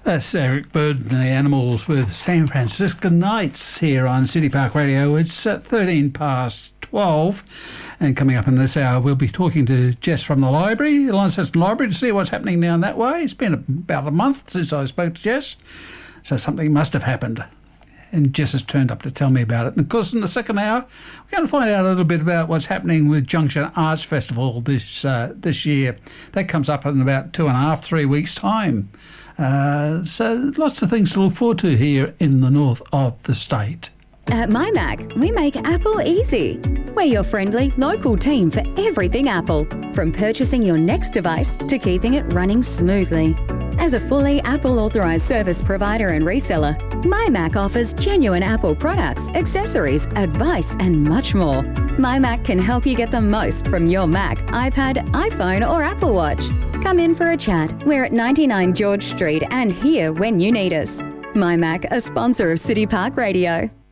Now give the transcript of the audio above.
That's Eric Bird and the Animals with San Franciscan Nights here on City Park Radio. It's 13 past 12, and coming up in this hour we'll be talking to Jess from the library, the Launceston Library, to see what's happening down that way. It's been about a month since I spoke to Jess, so something must have happened. And Jess has turned up to tell me about it. And of course, in the second hour, we're going to find out a little bit about what's happening with Junction Arts Festival this year. That comes up in about 3 weeks' time. So lots of things to look forward to here in the north of the state. At MyMac, we make Apple easy. We're your friendly, local team for everything Apple, from purchasing your next device to keeping it running smoothly. As a fully Apple authorised service provider and reseller, MyMac offers genuine Apple products, accessories, advice and much more. MyMac can help you get the most from your Mac, iPad, iPhone or Apple Watch. Come in for a chat. We're at 99 George Street and here when you need us. MyMac, a sponsor of City Park Radio.